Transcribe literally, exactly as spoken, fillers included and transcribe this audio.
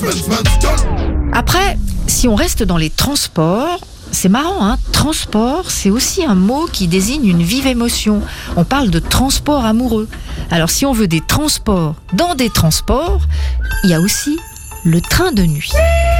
Après, si on reste dans les transports, c'est marrant, hein, transport, c'est aussi un mot qui désigne une vive émotion. On parle de transport amoureux. Alors si on veut des transports dans des transports, il y a aussi le train de nuit.